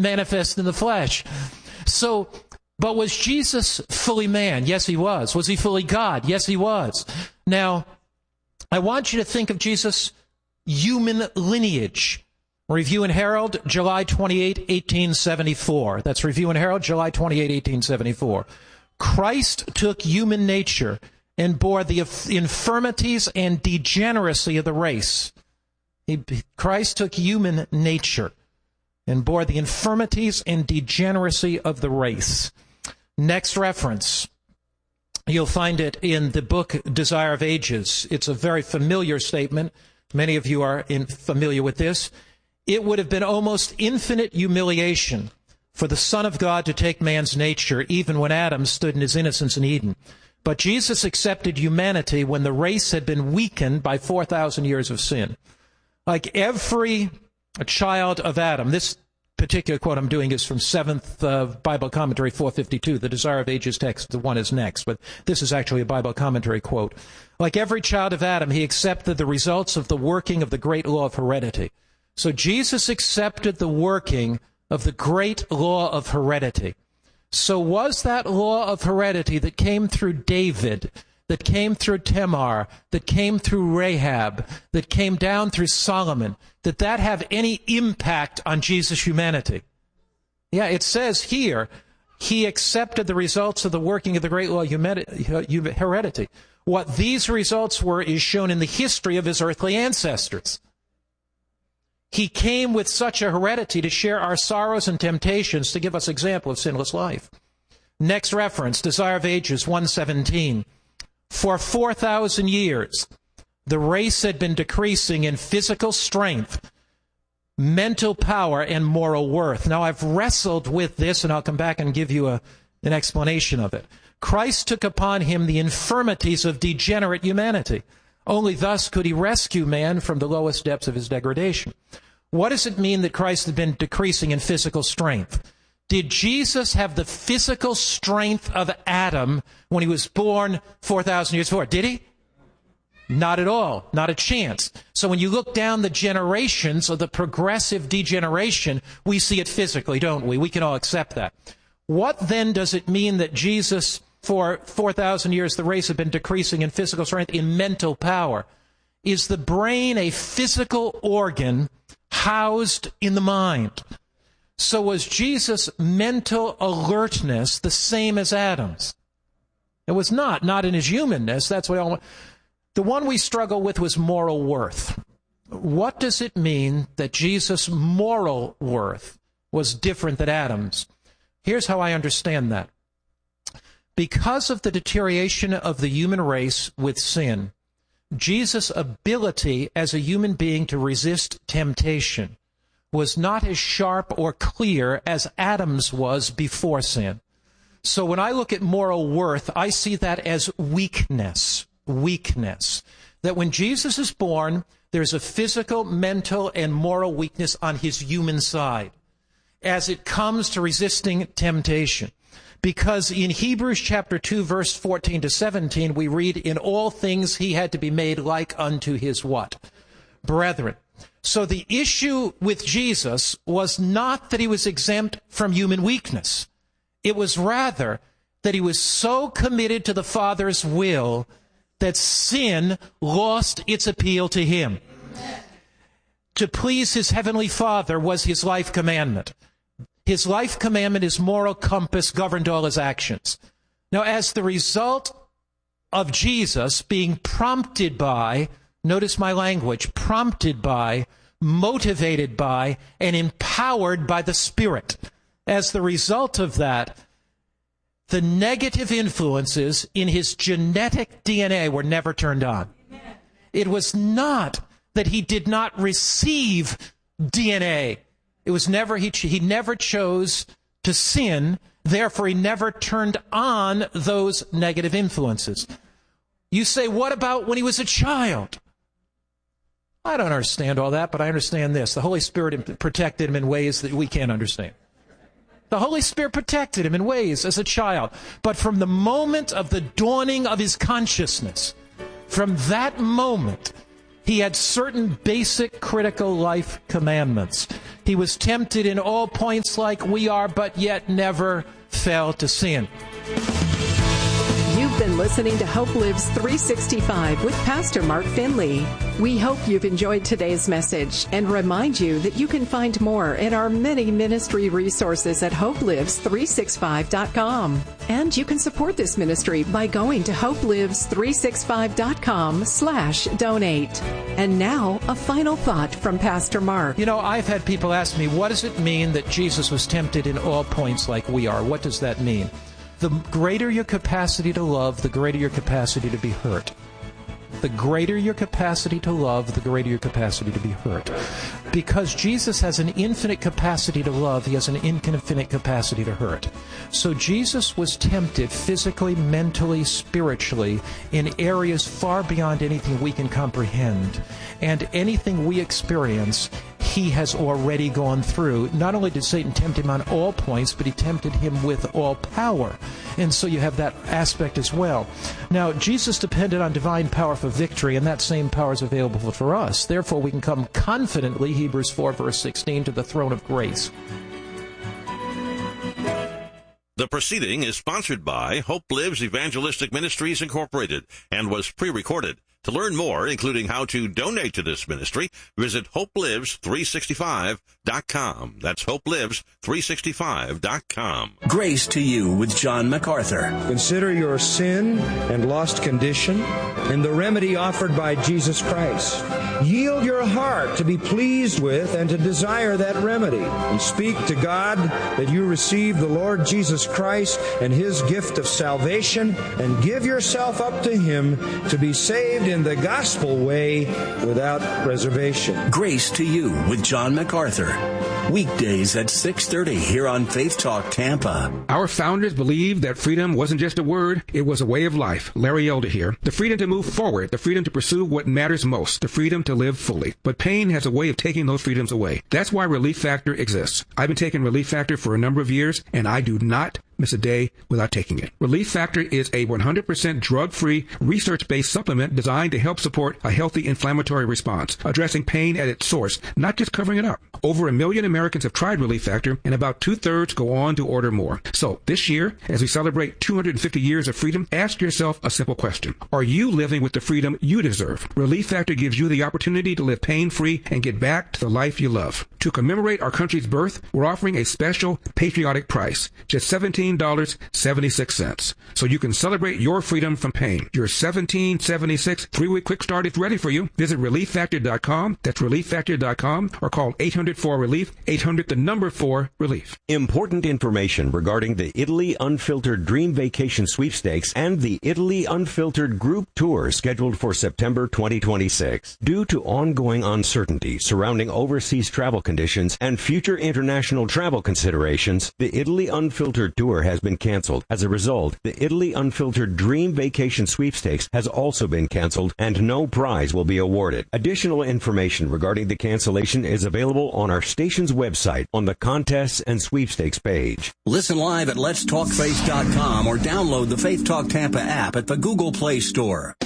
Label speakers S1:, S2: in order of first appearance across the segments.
S1: manifest in the flesh. So, but was Jesus fully man? Yes, he was. Was he fully God? Yes, he was. Now, I want you to think of Jesus' human lineage. Review and Herald, July 28, 1874. That's Review and Herald, July 28, 1874. Christ took human nature and bore the infirmities and degeneracy of the race. Christ took human nature and bore the infirmities and degeneracy of the race. Next reference. You'll find it in the book Desire of Ages. It's a very familiar statement. Many of you are familiar with this. It would have been almost infinite humiliation for the Son of God to take man's nature, even when Adam stood in his innocence in Eden. But Jesus accepted humanity when the race had been weakened by 4,000 years of sin. Like every child of Adam, this particular quote I'm doing is from 7th Bible Commentary 452, the Desire of Ages text. The one is next, but this is actually a Bible commentary quote. Like every child of Adam, he accepted the results of the working of the great law of heredity. So Jesus accepted the working of the great law of heredity. So was that law of heredity that came through David, that came through Tamar, that came through Rahab, that came down through Solomon, did that have any impact on Jesus' humanity? Yeah, it says here, he accepted the results of the working of the great law of heredity. What these results were is shown in the history of his earthly ancestors. He came with such a heredity to share our sorrows and temptations, to give us example of sinless life. Next reference, Desire of Ages 117. For 4,000 years, the race had been decreasing in physical strength, mental power, and moral worth. Now, I've wrestled with this, and I'll come back and give you an explanation of it. Christ took upon him the infirmities of degenerate humanity. Only thus could he rescue man from the lowest depths of his degradation. What does it mean that Christ had been decreasing in physical strength? Did Jesus have the physical strength of Adam when he was born 4,000 years before? Did he? Not at all. Not a chance. So when you look down the generations of the progressive degeneration, we see it physically, don't we? We can all accept that. What then does it mean that Jesus, for 4,000 years, the race had been decreasing in physical strength, in mental power? Is the brain a physical organ housed in the mind? So was Jesus' mental alertness the same as Adam's? It was not in his humanness. That's what the one we struggle with was moral worth. What does it mean that Jesus' moral worth was different than Adam's? Here's how I understand that. Because of the deterioration of the human race with sin, Jesus' ability as a human being to resist temptation was not as sharp or clear as Adam's was before sin. So when I look at moral worth, I see that as weakness. That when Jesus is born, there's a physical, mental, and moral weakness on his human side as it comes to resisting temptation. Because in Hebrews chapter 2, verse 14 to 17, we read, in all things he had to be made like unto his what? Brethren. So the issue with Jesus was not that he was exempt from human weakness. It was rather that he was so committed to the Father's will that sin lost its appeal to him. To please his heavenly Father was his life commandment. His life commandment, his moral compass, governed all his actions. Now, as the result of Jesus being prompted by, notice my language, prompted by, motivated by, and empowered by the Spirit, as the result of that, the negative influences in his genetic DNA were never turned on. It was not that he did not receive DNA. It was never, he never chose to sin, therefore he never turned on those negative influences. You say, what about when he was a child? I don't understand all that, but I understand this. The Holy Spirit protected him in ways that we can't understand. The Holy Spirit protected him in ways as a child. But from the moment of the dawning of his consciousness, from that moment, He had certain basic critical life commandments. He was tempted in all points like we are, but yet never fell to sin.
S2: You've been listening to Hope Lives 365 with Pastor Mark Finley. We hope you've enjoyed today's message and remind you that you can find more in our many ministry resources at hopelives365.com. And you can support this ministry by going to hopelives365.com/donate. And now, a final thought from Pastor Mark.
S1: You know, I've had people ask me, what does it mean that Jesus was tempted in all points like we are? What does that mean? The greater your capacity to love, the greater your capacity to be hurt. The greater your capacity to love, the greater your capacity to be hurt. Because Jesus has an infinite capacity to love, he has an infinite capacity to hurt. So Jesus was tempted physically, mentally, spiritually, in areas far beyond anything we can comprehend. And anything we experience, he has already gone through. Not only did Satan tempt him on all points, but he tempted him with all power. And so you have that aspect as well. Now, Jesus depended on divine power for victory, and that same power is available for us. Therefore, we can come confidently, Hebrews 4, verse 16, to the throne of grace.
S3: The proceeding is sponsored by Hope Lives Evangelistic Ministries, Incorporated, and was pre-recorded. To learn more, including how to donate to this ministry, visit hopelives365.com. That's hopelives365.com.
S4: Grace to You with John MacArthur.
S5: Consider your sin and lost condition and the remedy offered by Jesus Christ. Yield your heart to be pleased with and to desire that remedy. And speak to God that you receive the Lord Jesus Christ and His gift of salvation, and give yourself up to Him to be saved in the gospel way without reservation.
S4: Grace to You with John MacArthur. Weekdays at 6:30 here on Faith Talk Tampa.
S6: Our founders believed that freedom wasn't just a word, it was a way of life. Larry Elder here. The freedom to move forward, the freedom to pursue what matters most, the freedom to live fully. But pain has a way of taking those freedoms away. That's why Relief Factor exists. I've been taking Relief Factor for a number of years, and I do not miss a day without taking it. Relief Factor is a 100% drug-free, research-based supplement designed to help support a healthy inflammatory response, addressing pain at its source, not just covering it up. Over 1 million Americans have tried Relief Factor, and about 2/3 go on to order more. So this year, as we celebrate 250 years of freedom, ask yourself a simple question. Are you living with the freedom you deserve? Relief Factor gives you the opportunity to live pain-free and get back to the life you love. To commemorate our country's birth, we're offering a special patriotic price, just $17.76. So you can celebrate your freedom from pain. Your $17.76 3-week quick start is ready for you. Visit ReliefFactor.com. That's ReliefFactor.com, or call 800-4-RELIEF, 800-4-RELIEF.
S7: Important information regarding the Italy Unfiltered Dream Vacation Sweepstakes and the Italy Unfiltered Group Tour scheduled for September 2026. Due to ongoing uncertainty surrounding overseas travel conditions and future international travel considerations, the Italy Unfiltered Tour has been canceled. As a result, the Italy Unfiltered Dream Vacation Sweepstakes has also been canceled, and no prize will be awarded. Additional information regarding the cancellation is available on our station's website on the Contests and Sweepstakes page.
S4: Listen live at letstalkfaith.com or download the Faith Talk Tampa app at the Google Play Store.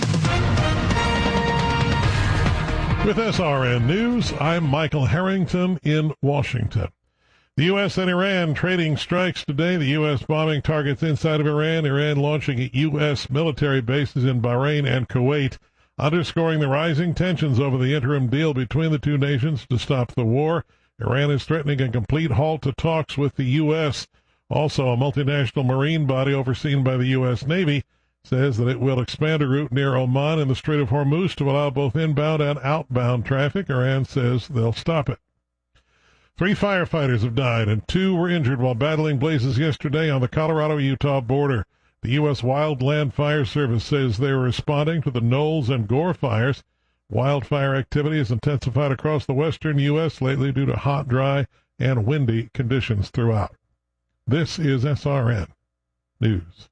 S8: With SRN News, I'm Michael Harrington in Washington. The U.S. and Iran trading strikes today. The U.S. bombing targets inside of Iran, Iran launching at U.S. military bases in Bahrain and Kuwait, underscoring the rising tensions over the interim deal between the two nations to stop the war. Iran is threatening a complete halt to talks with the U.S. Also, a multinational marine body overseen by the U.S. Navy says that it will expand a route near Oman in the Strait of Hormuz to allow both inbound and outbound traffic. Iran says they'll stop it. 3 firefighters have died and 2 were injured while battling blazes yesterday on the Colorado-Utah border. The U.S. Wildland Fire Service says they were responding to the Knowles and Gore fires. Wildfire activity has intensified across the western U.S. lately due to hot, dry, and windy conditions throughout. This is SRN News.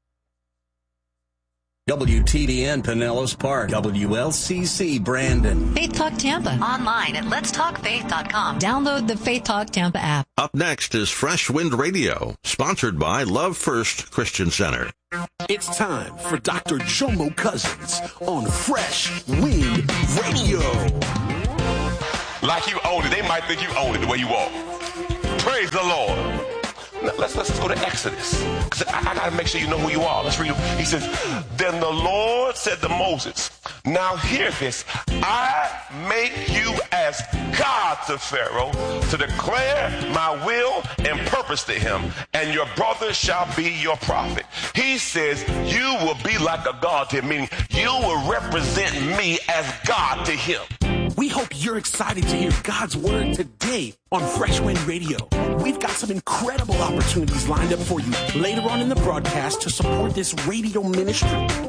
S4: WTDN Pinellas Park, WLCC Brandon.
S9: Faith Talk Tampa. Online at letstalkfaith.com. Download the Faith Talk Tampa app.
S3: Up next is Fresh Wind Radio, sponsored by Love First Christian Center.
S4: It's time for Dr. Jomo Cousins on Fresh Wind Radio.
S10: Like you own it. They might think you own it the way you walk. Praise the Lord. Now, let's go to Exodus. Because I got to make sure you know who you are. Let's read it. He says, then the Lord said to Moses, now hear this. I make you as God to Pharaoh to declare my will and purpose to him. And your brother shall be your prophet. He says, you will be like a God to him, meaning you will represent me as God to him.
S4: We hope you're excited to hear God's word today on Fresh Wind Radio. We've got some incredible opportunities lined up for you later on in the broadcast to support this radio ministry.